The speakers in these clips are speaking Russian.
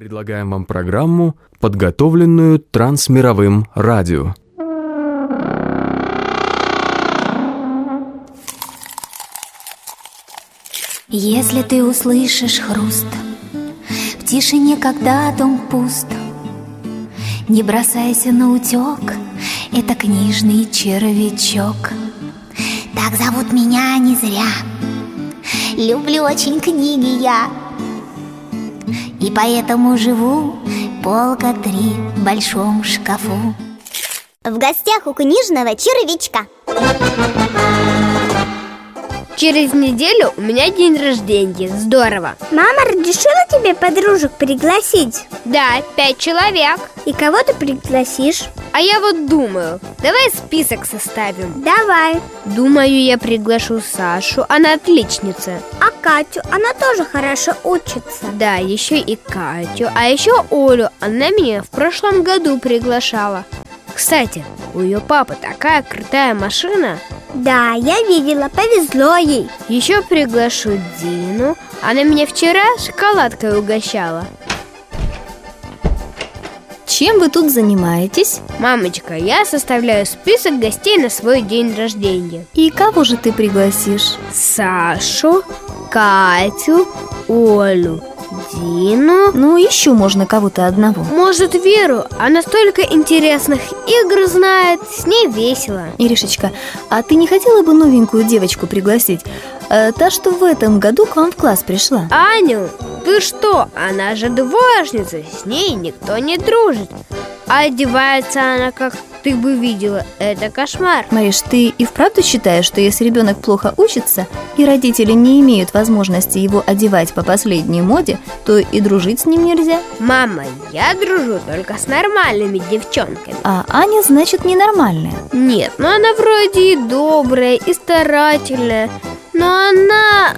Предлагаем вам программу, подготовленную Трансмировым радио. Если ты услышишь хруст в тишине, когда дом пуст, не бросайся на утек, это книжный червячок. Так зовут меня не зря, люблю очень книги я, и поэтому живу полка 3 в большом шкафу. В гостях у книжного червячка. Через неделю у меня день рождения. Здорово. Мама разрешила тебе подружек пригласить? Да, 5 человек. И кого ты пригласишь? А я вот думаю, давай список составим. Давай. Думаю, я приглашу Сашу, она отличница. А Катю, она тоже хорошо учится. Да, еще и Катю. А еще Олю, она меня в прошлом году приглашала. Кстати, у ее папы такая крутая машина. Да, я видела, повезло ей. Еще приглашу Дину. Она меня вчера шоколадкой угощала. Чем вы тут занимаетесь? Мамочка, я составляю список гостей на свой день рождения. И кого же ты пригласишь? Сашу, Катю, Олю, Дину. Ну, еще можно кого-то одного. Может, Веру, она столько интересных игр знает, с ней весело. Иришечка, а ты не хотела бы новенькую девочку пригласить? Та, что в этом году к вам в класс пришла. Аню, ты что? Она же двоечница, с ней никто не дружит. А одевается она, как ты бы видела, это кошмар. Мариш, ты и вправду считаешь, что если ребенок плохо учится, и родители не имеют возможности его одевать по последней моде, то и дружить с ним нельзя? Мама, я дружу только с нормальными девчонками. А Аня, значит, ненормальная? Нет, ну она вроде и добрая, и старательная, но она...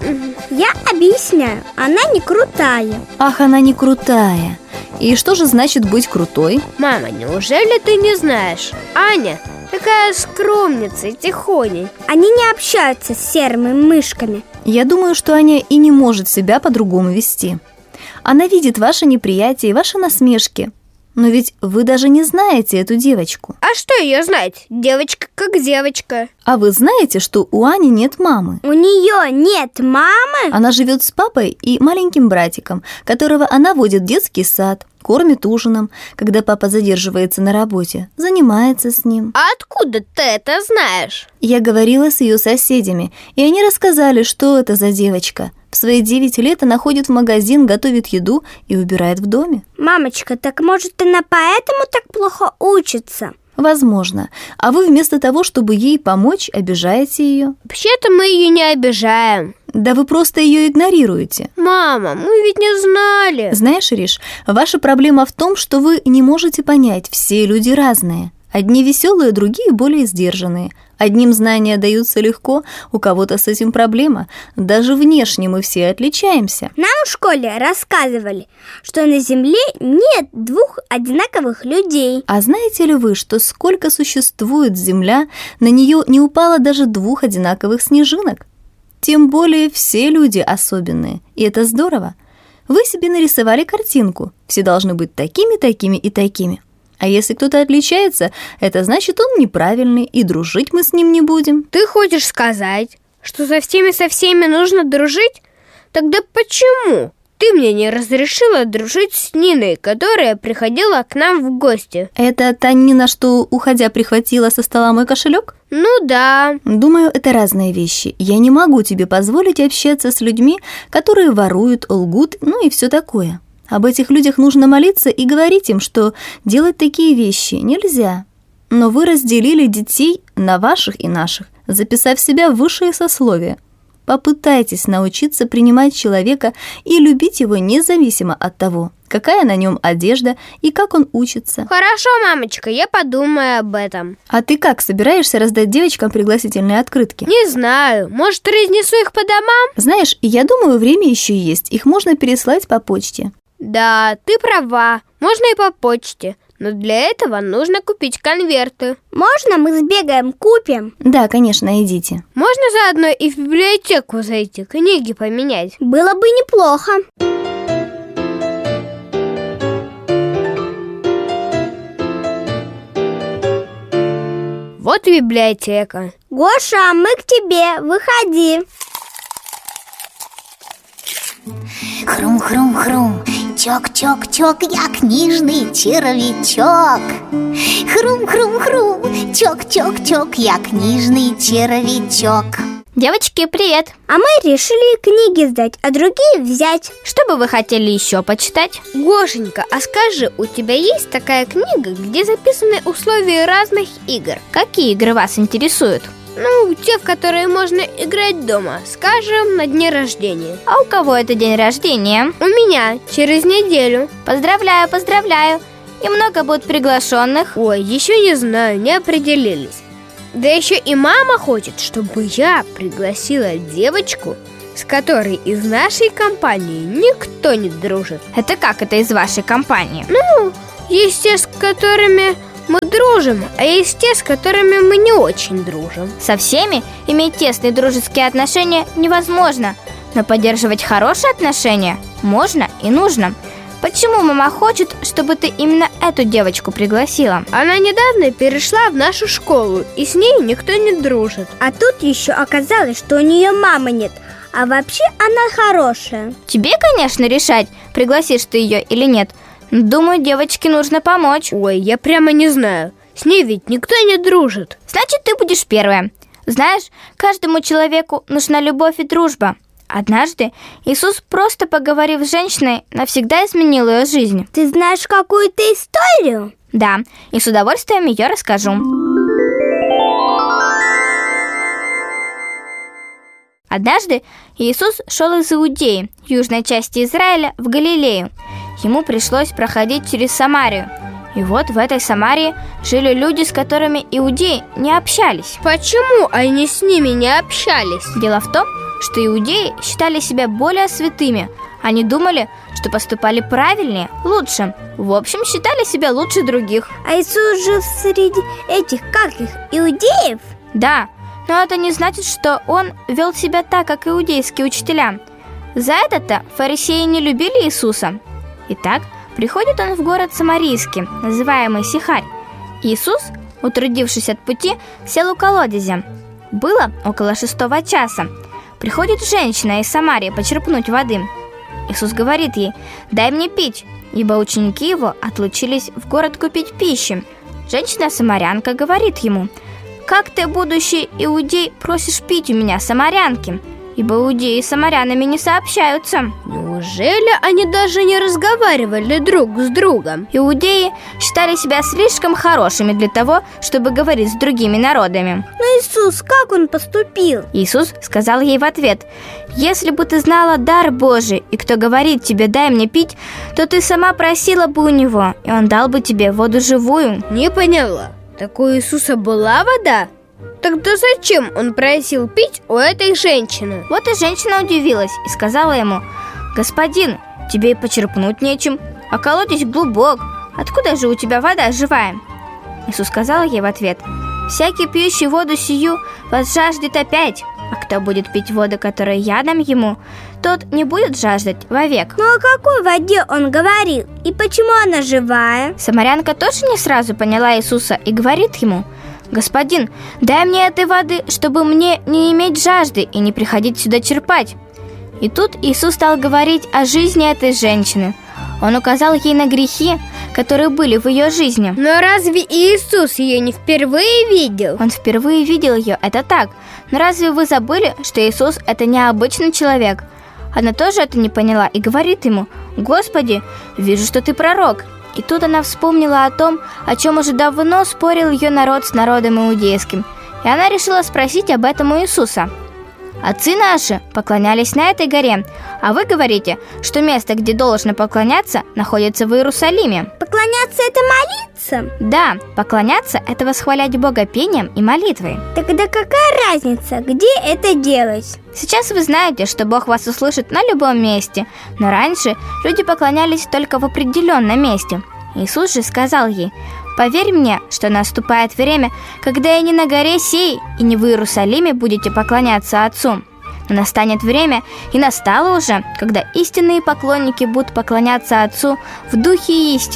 Я объясняю, она не крутая. Ах, она не крутая. И что же значит быть крутой? Мама, неужели ты не знаешь? Аня такая скромница и тихоней. Они не общаются с серыми мышками. Я думаю, что Аня и не может себя по-другому вести. Она видит ваше неприятие и ваши насмешки. Но ведь вы даже не знаете эту девочку. А что ее знать? Девочка как девочка. А вы знаете, что у Ани нет мамы? У нее нет мамы? Она живет с папой и маленьким братиком, которого она водит в детский сад, кормит ужином, когда папа задерживается на работе, занимается с ним. А откуда ты это знаешь? Я говорила с ее соседями, и они рассказали, что это за девочка. В свои 9 лет она ходит в магазин, готовит еду и убирает в доме. Мамочка, так может она поэтому так плохо учится? Возможно. А вы вместо того, чтобы ей помочь, обижаете ее. Вообще-то мы ее не обижаем. Да вы просто ее игнорируете. Мама, мы ведь не знали. Знаешь, Ириш, ваша проблема в том, что вы не можете понять, все люди разные. Одни веселые, другие более сдержанные. Одним знания даются легко, у кого-то с этим проблема. Даже внешне мы все отличаемся. Нам в школе рассказывали, что на Земле нет 2 одинаковых людей. А знаете ли вы, что сколько существует Земля, на нее не упало даже 2 одинаковых снежинок? Тем более все люди особенные, и это здорово. Вы себе нарисовали картинку, все должны быть такими, такими и такими. А если кто-то отличается, это значит, он неправильный, и дружить мы с ним не будем. Ты хочешь сказать, что со всеми нужно дружить? Тогда почему ты мне не разрешила дружить с Ниной, которая приходила к нам в гости? Это та Нина, что, уходя, прихватила со стола мой кошелек? Ну да. Думаю, это разные вещи. Я не могу тебе позволить общаться с людьми, которые воруют, лгут, ну и все такое. Об этих людях нужно молиться и говорить им, что делать такие вещи нельзя. Но вы разделили детей на ваших и наших, записав себя в высшие сословия. Попытайтесь научиться принимать человека и любить его независимо от того, какая на нем одежда и как он учится. Хорошо, мамочка, я подумаю об этом. А ты как, собираешься раздать девочкам пригласительные открытки? Не знаю, может, разнесу их по домам? Знаешь, я думаю, время еще есть, их можно переслать по почте. Да, ты права, можно и по почте, но для этого нужно купить конверты. Можно мы сбегаем, купим? Да, конечно, идите. Можно заодно и в библиотеку зайти, книги поменять? Было бы неплохо. вот и библиотека. Гоша, мы к тебе, выходи. Хрум-хрум-хрум, чок-чок-чок, я книжный червячок. Хрум-хрум-хрум, чок-чок-чок, я книжный червячок. Девочки, привет! А мы решили книги сдать, а другие взять. Что бы вы хотели еще почитать? Гошенька, а скажи, у тебя есть такая книга, где записаны условия разных игр? Какие игры вас интересуют? Ну, те, в которые можно играть дома, скажем, на дне рождения. А у кого это день рождения? У меня, через неделю. Поздравляю, поздравляю! И много будет приглашенных? Ой, еще не знаю, не определились. Да еще и мама хочет, чтобы я пригласила девочку, с которой из нашей компании никто не дружит. Это как это из вашей компании? Ну, есть те, с которыми мы дружим, а есть те, с которыми мы не очень дружим. Со всеми иметь тесные дружеские отношения невозможно, но поддерживать хорошие отношения можно и нужно. Почему мама хочет, чтобы ты именно эту девочку пригласила? Она недавно перешла в нашу школу, и с ней никто не дружит. А тут еще оказалось, что у нее мамы нет, а вообще она хорошая. Тебе, конечно, решать, пригласишь ты ее или нет. Думаю, девочке нужно помочь. Ой, я прямо не знаю. С ней ведь никто не дружит. Значит, ты будешь первая. Знаешь, каждому человеку нужна любовь и дружба. Однажды Иисус, просто поговорив с женщиной, навсегда изменил ее жизнь. Ты знаешь какую-то историю? Да, и с удовольствием ее расскажу. Однажды Иисус шел из Иудеи, южной части Израиля, в Галилею. Ему пришлось проходить через Самарию. И вот в этой Самарии жили люди, с которыми иудеи не общались. Почему они с ними не общались? Дело в том, что иудеи считали себя более святыми. Они думали, что поступали правильнее, лучше. В общем, считали себя лучше других. А Иисус жил среди этих, как их, иудеев? Да, но это не значит, что он вел себя так, как иудейские учителя. За это-то фарисеи не любили Иисуса. Итак, приходит он в город Самарийский, называемый Сихарь. Иисус, утрудившись от пути, сел у колодезя. Было около 6 часа. Приходит женщина из Самарии почерпнуть воды. Иисус говорит ей: «Дай мне пить», ибо ученики его отлучились в город купить пищи. Женщина-самарянка говорит ему: «Как ты, будущий иудей, просишь пить у меня, самарянки? Ибо иудеи с самарянами не сообщаются». Неужели они даже не разговаривали друг с другом? Иудеи считали себя слишком хорошими для того, чтобы говорить с другими народами. Но Иисус, как он поступил? Иисус сказал ей в ответ: «Если бы ты знала дар Божий, и кто говорит тебе: дай мне пить, то ты сама просила бы у него, и он дал бы тебе воду живую». Не поняла. Так у Иисуса была вода? Тогда зачем он просил пить у этой женщины? Вот и женщина удивилась и сказала ему: «Господин, тебе и почерпнуть нечем, а колодец глубок. Откуда же у тебя вода живая?» Иисус сказал ей в ответ: «Всякий пьющий воду сию возжаждет опять, а кто будет пить воду, которую я дам ему, тот не будет жаждать вовек». Ну о какой воде он говорил? И почему она живая? Самарянка тоже не сразу поняла Иисуса и говорит ему: «Господин, дай мне этой воды, чтобы мне не иметь жажды и не приходить сюда черпать». И тут Иисус стал говорить о жизни этой женщины. Он указал ей на грехи, которые были в ее жизни. Но разве Иисус ее не впервые видел? Он впервые видел ее, это так. Но разве вы забыли, что Иисус – это необычный человек? Она тоже это не поняла и говорит ему: «Господи, вижу, что ты пророк». И тут она вспомнила о том, о чем уже давно спорил ее народ с народом иудейским. И она решила спросить об этом у Иисуса. «Отцы наши поклонялись на этой горе, а вы говорите, что место, где должно поклоняться, находится в Иерусалиме». Поклоняться — это молиться? Да, поклоняться – это восхвалять Бога пением и молитвой. Тогда какая разница, где это делать? Сейчас вы знаете, что Бог вас услышит на любом месте, но раньше люди поклонялись только в определенном месте. Иисус же сказал ей: «Поверь мне, что наступает время, когда и не на горе сей, и не в Иерусалиме будете поклоняться Отцу. Но настанет время, и настало уже, когда истинные поклонники будут поклоняться Отцу в духе и истины,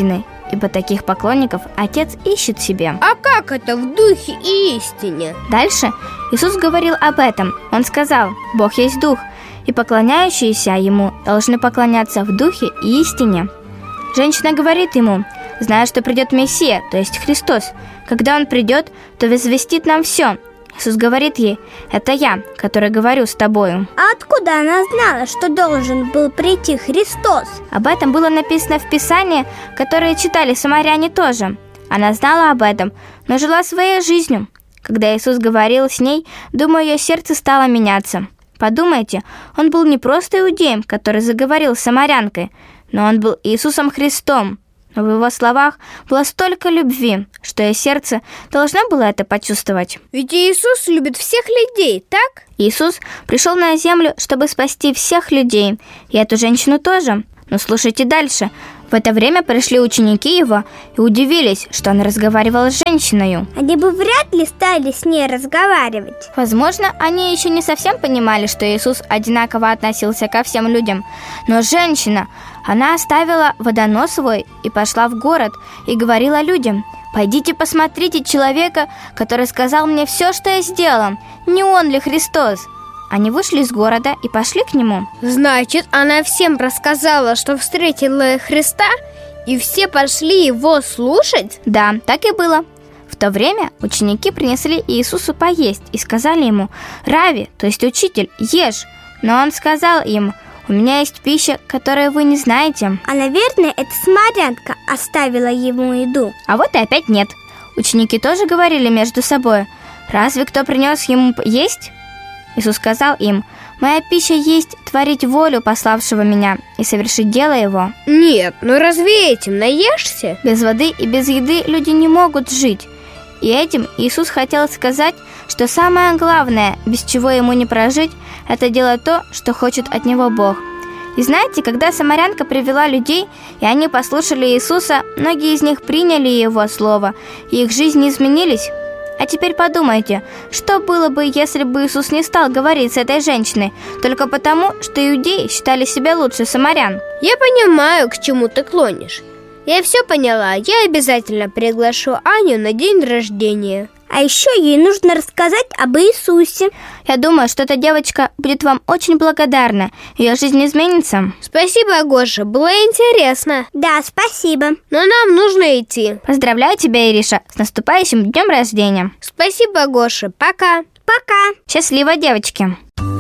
ибо таких поклонников Отец ищет себе». А как это в духе и истине? Дальше Иисус говорил об этом. Он сказал: «Бог есть Дух, и поклоняющиеся Ему должны поклоняться в Духе и истине». Женщина говорит Ему: «Зная, что придет Мессия, то есть Христос. Когда Он придет, то возвестит нам все». Иисус говорит ей: «Это я, который говорю с тобою». А откуда она знала, что должен был прийти Христос? Об этом было написано в Писании, которое читали самаряне тоже. Она знала об этом, но жила своей жизнью. Когда Иисус говорил с ней, думаю, ее сердце стало меняться. Подумайте, Он был не просто иудеем, который заговорил с самарянкой, но Он был Иисусом Христом. Но в Его словах было столько любви, что ее сердце должно было это почувствовать. Ведь Иисус любит всех людей, так? Иисус пришел на землю, чтобы спасти всех людей, и эту женщину тоже. Но слушайте дальше. В это время пришли ученики Его и удивились, что Он разговаривал с женщиной. Они бы вряд ли стали с ней разговаривать. Возможно, они еще не совсем понимали, что Иисус одинаково относился ко всем людям. Но женщина, она оставила водонос свой и пошла в город и говорила людям: «Пойдите посмотрите человека, который сказал мне все, что я сделала. Не он ли Христос?» Они вышли из города и пошли к Нему. Значит, она всем рассказала, что встретила Христа, и все пошли Его слушать? Да, так и было. В то время ученики принесли Иисусу поесть и сказали Ему: «Рави, то есть учитель, ешь». Но Он сказал им: «У меня есть пища, которую вы не знаете». А, наверное, эта самарянка оставила ему еду. А вот и опять нет. Ученики тоже говорили между собой: «Разве кто принес ему есть?» Иисус сказал им: «Моя пища есть творить волю пославшего меня и совершить дело Его». Нет, ну разве этим наешься? Без воды и без еды люди не могут жить. И этим Иисус хотел сказать, что самое главное, без чего Ему не прожить, это делать то, что хочет от Него Бог. И знаете, когда самарянка привела людей, и они послушали Иисуса, многие из них приняли Его слово, и их жизни изменились. А теперь подумайте, что было бы, если бы Иисус не стал говорить с этой женщиной, только потому, что иудеи считали себя лучше самарян? Я понимаю, к чему ты клонишь. Я все поняла, я обязательно приглашу Аню на день рождения. А еще ей нужно рассказать об Иисусе. Я думаю, что эта девочка будет вам очень благодарна. Ее жизнь изменится. Спасибо, Гоша, было интересно. Да, спасибо. Но нам нужно идти. Поздравляю тебя, Ириша, с наступающим днем рождения. Спасибо, Гоша, пока. Пока. Счастливо, девочки.